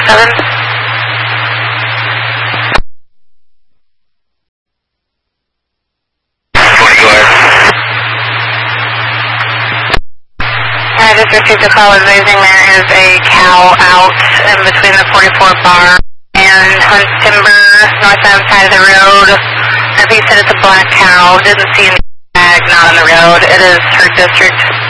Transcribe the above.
7. I just received a call advising there is a cow out in between the 44 bar and Hunt Timber, northbound side of the road. I think he said it's a black cow. Didn't see any tag, not on the road. It is her district